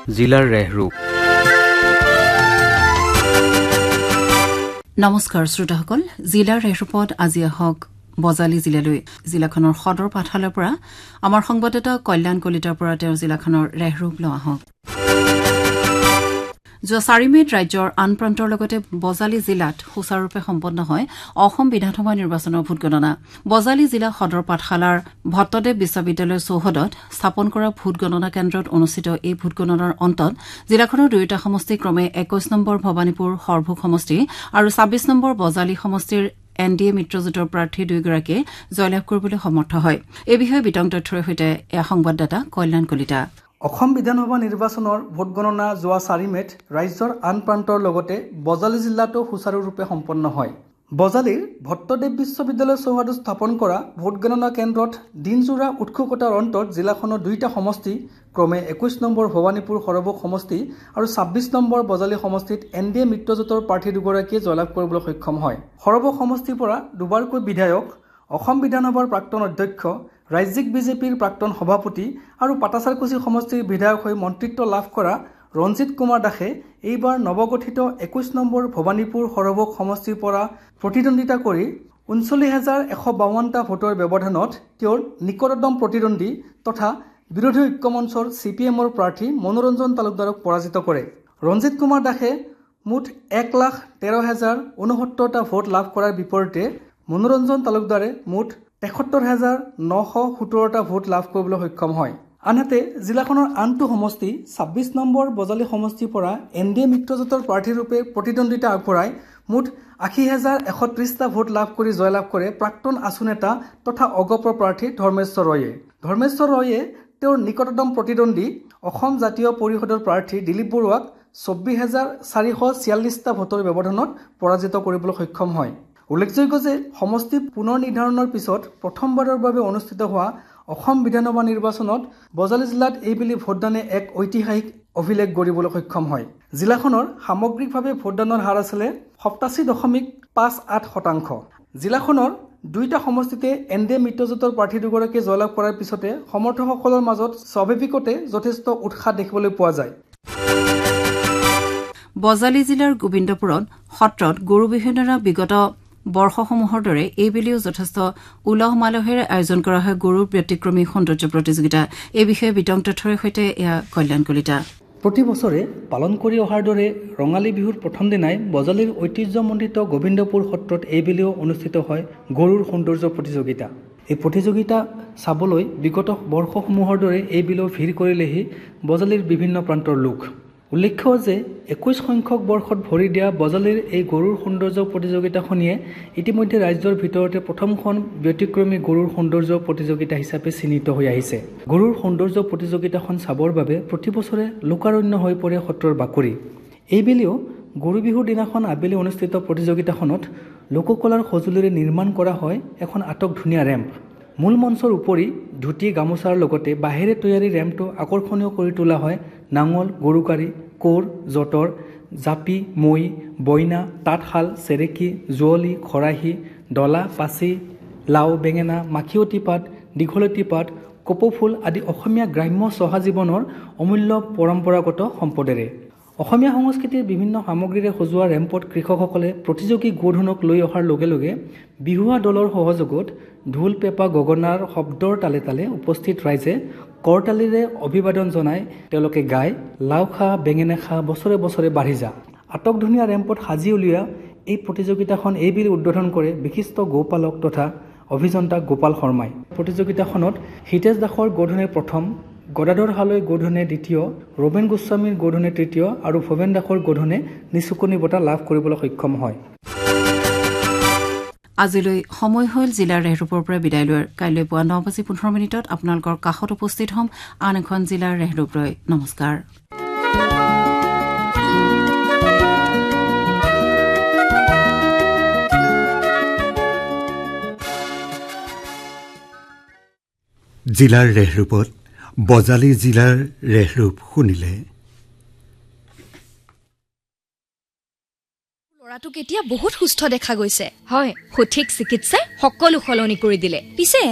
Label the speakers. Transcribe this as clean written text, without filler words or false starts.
Speaker 1: জিলাৰ ৰেহৰূপ।
Speaker 2: নমস্কাৰ শ্ৰোতাসকল, জিলাৰ ৰেহৰূপত আজি আহক বজালী জিলালৈ। জিলাখনৰ সদৰ পাঠশালাৰ পৰা আমাৰ সংবাদদাতা কল্যাণ কলিতাৰ পৰা তেওঁৰ জিলাখনৰ ৰেহৰূপ লোৱা হওক। যোৱা 4 মে'ত ৰাজ্যৰ আন প্ৰান্তৰ লগতে বজালী জিলাত সুচাৰুৰূপে সম্পন্ন হয় অসম বিধানসভা নিৰ্বাচনৰ ভোটগণনা। বজালী জিলা সদৰ পাঠশালাৰ ভট্টদেৱ বিশ্ববিদ্যালয়ৰ চৌহদত স্থাপন কৰা ভোটগণনা কেন্দ্ৰত অনুষ্ঠিত এই ভোটগণনাৰ অন্তত জিলাখনৰ দুয়োটা সমষ্টি ক্ৰমে 21 নম্বৰ ভৱানীপুৰ সৰভোগ সমষ্টি আৰু 26 নম্বৰ বজালী সমষ্টিৰ NDA মিত্ৰজোঁটৰ প্ৰাৰ্থী দুয়োগৰাকীয়ে জয়লাভ কৰিবলৈ সমৰ্থ হয়। এই বিষয়ে বিতং তথ্যৰ সৈতে এয়া সংবাদদাতা কল্যাণ কলিতা।
Speaker 3: অসম বিধানসভা নিৰ্বাচনৰ ভোটগণনা যোৱা 4 মে'ত ৰাজ্যৰ আন প্ৰান্তৰ লগতে বজালী জিলাতো সুচাৰুৰূপে সম্পন্ন হয়। বজালীৰ ভট্টদেৱ বিশ্ববিদ্যালয় চৌহদত স্থাপন কৰা ভোটগণনা কেন্দ্ৰত দিনজোৰা উৎসুকতাৰ অন্তত জিলাখনৰ দুয়োটা সমষ্টি ক্ৰমে 21 নম্বৰ ভৱানীপুৰ সৰভোগ সমষ্টি আৰু 26 নম্বৰ বজালী সমষ্টিত NDA মিত্ৰজোঁটৰ প্ৰাৰ্থী দুগৰাকীয়ে জয়লাভ কৰিবলৈ সক্ষম হয়। সৰভোগ সমষ্টিৰ পৰা দুবাৰকৈ বিধায়ক, অসম বিধানসভাৰ প্ৰাক্তন অধ্যক্ষ, ৰাজ্যিক বিজেপিৰ প্ৰাক্তন সভাপতি আৰু পাটাচাৰকুছি সমষ্টিৰ বিধায়ক হৈ মন্ত্ৰিত্ব লাভ কৰা ৰঞ্জিত কুমাৰ দাসে এইবাৰ নৱগঠিত 21 নম্বৰ ভৱানীপুৰ সৰভোগ সমষ্টিৰ পৰা প্ৰতিদ্বন্দ্বিতা কৰি 39,152টা ভোটৰ ব্যৱধানত তেওঁৰ নিকটতম প্ৰতিদ্বন্দ্বী তথা বিৰোধী ঐক্য মঞ্চৰ CPMৰ প্ৰাৰ্থী মনোৰঞ্জন তালুকদাৰক পৰাজিত কৰে। ৰঞ্জিত কুমাৰ দাসে মুঠ 1,13,069টা ভোট লাভ কৰাৰ বিপৰীতে মনোৰঞ্জন তালুকদাৰে মুঠ 73,917টা ভোট লাভ কৰিবলৈ সক্ষম হয়। আনহাতে জিলাখনৰ আনটো সমষ্টি 26 নম্বৰ বজালী সমষ্টিৰ পৰা NDA মিত্ৰজোঁটৰ প্ৰাৰ্থীৰূপে প্ৰতিদ্বন্দ্বিতা আগবঢ়াই মুঠ 80,130টা ভোট লাভ কৰি জয়লাভ কৰে প্ৰাক্তন আছু নেতা তথা অগপ্ৰ প্ৰাৰ্থী ধৰ্মেশ্বৰ ৰয়ে। ধৰ্মেশ্বৰ ৰয়ে তেওঁৰ নিকটতম প্ৰতিদ্বন্দ্বী অসম জাতীয় পৰিষদৰ প্ৰাৰ্থী দিলীপ বৰুৱাক 24,446টা ভোটৰ ব্যৱধানত পৰাজিত কৰিবলৈ সক্ষম হয়। উল্লেখযোগ্য যে সমষ্টি পুনৰ নিৰ্ধাৰণৰ পিছত প্ৰথমবাৰৰ বাবে অনুষ্ঠিত হোৱা অসম বিধানসভা নিৰ্বাচনত বজালী জিলাত এইবেলি ভোটদানে এক ঐতিহাসিক অভিলেখ গঢ়িবলৈ সক্ষম হয়। জিলাখনৰ সামগ্ৰিকভাৱে ভোটদানৰ হাৰ আছিলে 87.58%। জিলাখনৰ দুয়োটা সমষ্টিতে NDA মিত্ৰজোঁটৰ প্ৰাৰ্থী দুগৰাকীয়ে জয়লাভ কৰাৰ পিছতে সমৰ্থকসকলৰ মাজত স্বাভাৱিকতে যথেষ্ট উৎসাহ দেখিবলৈ পোৱা যায়।
Speaker 2: বজালী জিলাৰ গোবিন্দপুৰত সত্ৰত গৰু বিহুৰ বিগত বৰ্ষসমূহৰ দৰে এইবেলিও যথেষ্ট উলহ মালহেৰে আয়োজন কৰা হয় গৰুৰ ব্যতিক্ৰমী সৌন্দৰ্য প্ৰতিযোগিতা। এই বিষয়ে বিতং তথ্যৰ সৈতে এয়া কল্যাণ কলিতা।
Speaker 3: প্ৰতি বছৰে পালন কৰি অহাৰ দৰে ৰঙালী বিহুৰ প্ৰথম দিনাই বজালীৰ ঐতিহ্যমণ্ডিত গোবিন্দপুৰ সত্ৰত এইবেলিও অনুষ্ঠিত হয় গৰুৰ সৌন্দৰ্য প্ৰতিযোগিতা। এই প্ৰতিযোগিতা চাবলৈ বিগত বৰ্ষসমূহৰ দৰে এইবেলিও ভিৰ কৰিলেহি বজালীৰ বিভিন্ন প্ৰান্তৰ লোক। উল্লেখ্য যে 21 সংখ্যক বৰ্ষত ভৰি দিয়া বজালীৰ এই গৰুৰ সৌন্দৰ্য প্ৰতিযোগিতাখনিয়ে ইতিমধ্যে ৰাজ্যৰ ভিতৰতে প্ৰথমখন ব্যতিক্ৰমী গৰুৰ সৌন্দৰ্য প্ৰতিযোগিতা হিচাপে চিহ্নিত হৈ আহিছে। গৰুৰ সৌন্দৰ্য প্ৰতিযোগিতাখন চাবৰ বাবে প্ৰতি বছৰে লোকাৰণ্য হৈ পৰে সত্ৰৰ বাকৰি। এইবেলিও গৰু বিহুৰ দিনাখন আবেলি অনুষ্ঠিত প্ৰতিযোগিতাখনত লোককলাৰ সঁজুলিৰে নিৰ্মাণ কৰা হয় এখন আটক ধুনীয়া ৰেম্প। মূল মঞ্চৰ উপৰি ধুতি গামোচাৰ লগতে বাঁহেৰে তৈয়াৰী ৰেম্পটো আকৰ্ষণীয় কৰি তোলা হয় নাঙল, গৰুকাৰী, কোৰ, যঁতৰ, জাপি, মৈ, বইনা, তাঁতশাল, চেৰেকী, জুৱলি, খৰাহী, ডলা, পাচি, লাও, বেঙেনা, মাখিয়তী পাত, দীঘলতী পাত, কপৌফুল আদি অসমীয়া গ্ৰাম্য চহা জীৱনৰ অমূল্য পৰম্পৰাগত সম্পদেৰে। অসমীয়া সংস্কৃতিৰ বিভিন্ন সামগ্ৰীৰে সজোৱা ৰেম্পত কৃষকসকলে প্ৰতিযোগী গোধনক লৈ অহাৰ লগে লগে বিহুৱা দলৰ সহযোগত ঢোল, পেঁপা, গগনাৰ শব্দৰ তালে তালে উপস্থিত ৰাইজে কৰতালিৰে অভিবাদন জনাই তেওঁলোকে গায় লাও খা বেঙেনা খা বছৰে বছৰে বাঢ়ি যা। আটক ধুনীয়া ৰেম্পত সাজি উলিওৱা এই প্ৰতিযোগিতাখন এইবেলি উদ্বোধন কৰে বিশিষ্ট গৌপালক তথা অভিযন্তা গোপাল শৰ্মাই। প্ৰতিযোগিতাখনত হিতেশ দাসৰ গোধনে প্ৰথম, গদাধৰ হালৈ গোধনে দ্বিতীয়, ৰমেন গোস্বামীৰ গোধনে তৃতীয় আৰু ভৱেন দাসৰ গোধনে নিচুকনি বঁটা লাভ কৰিবলৈ সক্ষম হয়।
Speaker 2: আজিলৈ সময় হ'ল জিলাৰ ৰেহৰূপৰ পৰা বিদায় লোৱাৰ। কাইলৈ পুৱা 9:15 আপোনালোকৰ কাষত উপস্থিত হ'ম আন এখন জিলাৰ ৰেহৰূপ লৈ। নমস্কাৰ।
Speaker 4: জিলাৰ ৰেহৰূপত বজালী জিলাৰ ৰেহৰূপ শুনিলে।
Speaker 5: ল'ৰাটোক এতিয়া বহুত সুস্থ দেখা গৈছে। হয়, সঠিক চিকিৎসাই সকলো সলনি কৰি দিলে। পিছে